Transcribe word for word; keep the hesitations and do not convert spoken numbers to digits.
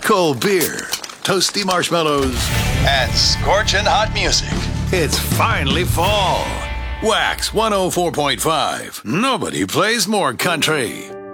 cold beer, toasty marshmallows, and scorching hot music. It's finally fall. Wax one oh four point five. Nobody plays more country.